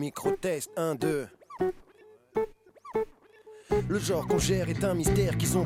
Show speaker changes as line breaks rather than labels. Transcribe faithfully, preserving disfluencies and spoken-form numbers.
micro-test, un, deux. Le genre qu'on gère est un mystère qu'ils ont